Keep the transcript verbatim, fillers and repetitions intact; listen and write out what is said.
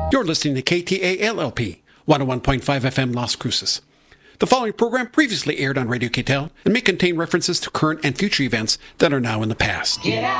You're listening to K T A L L P, one oh one point five F M Las Cruces. The following program previously aired on Radio K T E L and may contain references to current and future events that are now in the past.